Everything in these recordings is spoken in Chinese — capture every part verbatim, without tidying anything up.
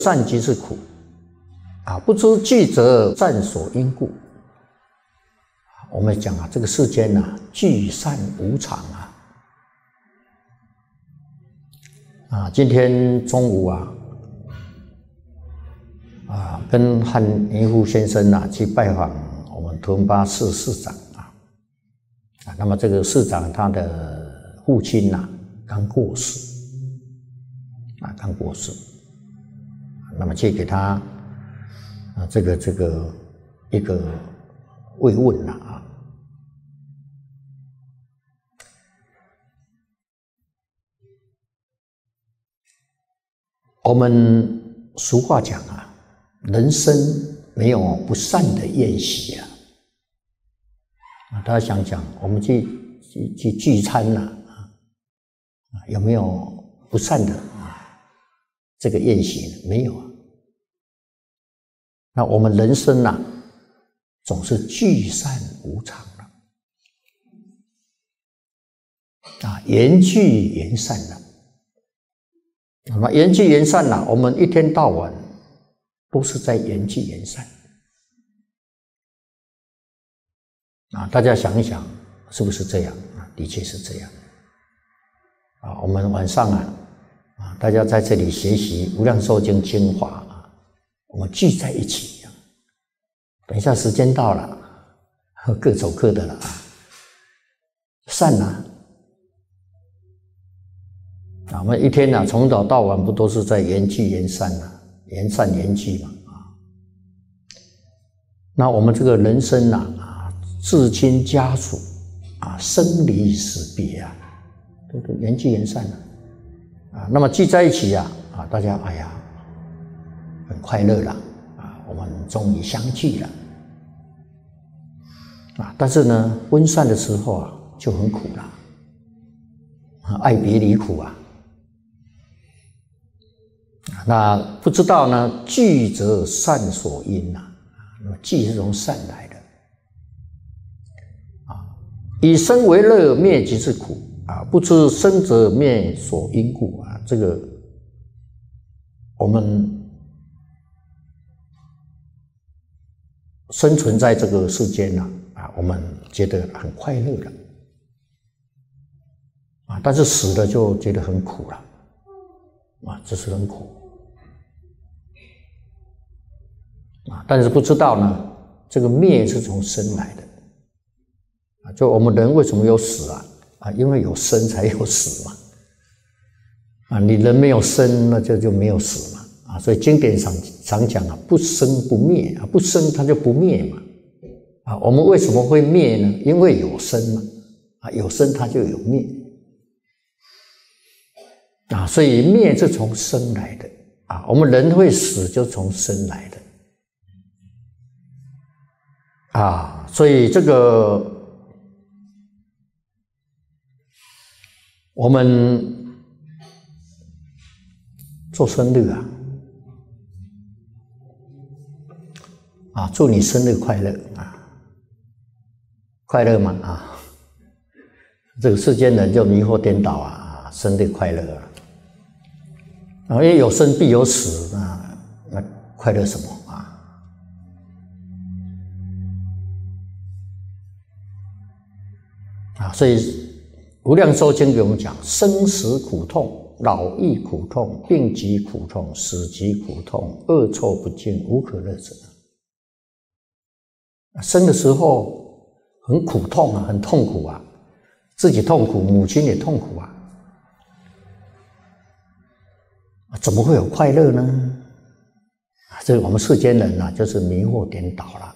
善即是苦啊，不知聚则善所因故。我们讲啊，这个世间啊，聚散无常啊。啊，今天中午啊，啊，跟汉尼夫先生啊去拜访我们图文巴市市长啊，啊，那么这个市长他的父亲呐、啊、刚过世，啊，刚过世，那么去给他啊这个这个一个慰问了啊。我们俗话讲啊，人生没有不散的宴席啊。啊，大家想想，我们去去去聚餐呐、啊，啊，有没有不散的啊这个宴席呢？没有啊。那我们人生呐、啊，总是聚散无常了啊，缘聚缘散了。那么缘聚缘散呐，我们一天到晚都是在缘聚缘散啊！大家想一想，是不是这样啊？的确是这样啊！我们晚上啊，啊，大家在这里学习《无量寿经》精华啊，我们聚在一起啊。等一下时间到了，各走各的了啊，散了。啊，我们一天啊，从早到晚不都是在缘聚缘散啊，缘散缘聚嘛啊。那我们这个人生呐啊，至亲家属啊，生离死别啊，都都缘聚缘散了啊。那么聚在一起啊啊，大家哎呀，很快乐了啊，我们终于相聚了啊。但是呢，分散的时候啊，就很苦了啊，爱别离苦啊。那不知道呢，聚则散所因呐、啊，那么聚是从散来的啊。以生为乐，灭即是苦啊。不知生则灭所因故啊。这个我们生存在这个世间呐啊，我们觉得很快乐了啊，但是死了就觉得很苦了啊，这是很苦。啊，但是不知道呢，这个灭是从生来的啊。就我们人为什么有死啊？啊，因为有生才有死嘛。啊，你人没有生，那就就没有死嘛。啊，所以经典上常讲啊，不生不灭啊，不生它就不灭嘛。啊，我们为什么会灭呢？因为有生嘛。啊，有生它就有灭。啊，所以灭是从生来的啊。我们人会死，就从生来的。啊，所以这个我们做生日啊，啊，祝你生日快乐啊，快乐吗？啊，这个世间人就迷惑颠倒啊，生日快乐啊，啊，因为有生必有死啊，那快乐什么啊？啊，所以《无量寿经》给我们讲：生死苦痛，老亦苦痛，病即苦痛，死即苦痛，恶臭不净，无可乐者。生的时候很苦痛啊，很痛苦啊，自己痛苦，母亲也痛苦啊，怎么会有快乐呢？这我们世间人啊，就是迷惑颠倒了。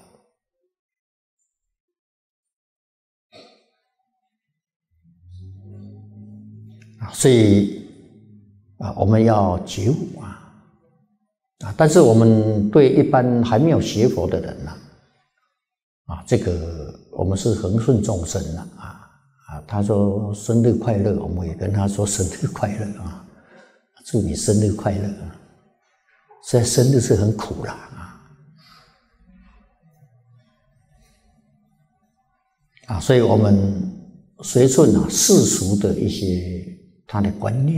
所以啊，我们要觉悟啊啊！但是我们对一般还没有学佛的人呐啊，这个我们是恒顺众生的啊啊！他说生日快乐，我们也跟他说生日快乐啊，祝你生日快乐啊！虽然生日是很苦啦啊啊！所以我们随顺啊世俗的一些他的观念。